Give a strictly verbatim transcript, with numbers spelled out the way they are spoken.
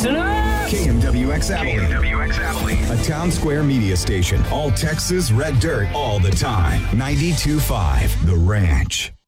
Listen up! K M W X Abilene. K M W X Abilene. A Town Square media station. All Texas red dirt all the time. ninety-two point five The Ranch.